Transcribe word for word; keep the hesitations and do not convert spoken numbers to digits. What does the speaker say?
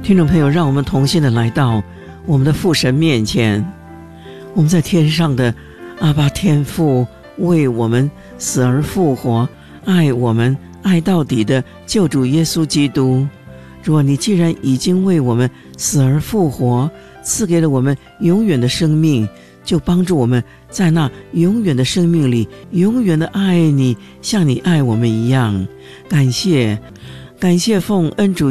听众朋友，让我们同心的来到我们的父神面前。我们在天上的阿爸天父为我们死而复活，爱我们爱到底的救主耶稣基督。主啊，你既然已经为我们死而复活，赐给了我们永远的生命，就帮助我们在那永远的生命里永远的爱你，像你爱我们一样。感谢感谢奉恩主